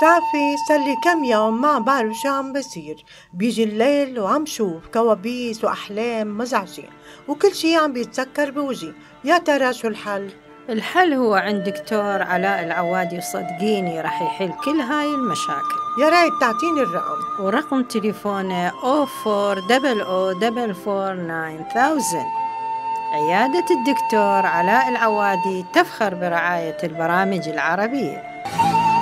بتعرفي صار لي كم يوم ما بعرف شو عم بصير. بيجي الليل وعم شوف كوابيس وأحلام مزعجة، وكل شي عم بيتسكر بوجهي. يا ترى شو الحل؟ الحل هو عند دكتور علاء العوادي، وصدقيني راح يحل كل هاي المشاكل. يا ريت تعطيني الرقم. ورقم تليفونه 0400449000. عيادة الدكتور علاء العوادي تفخر برعاية البرامج العربية.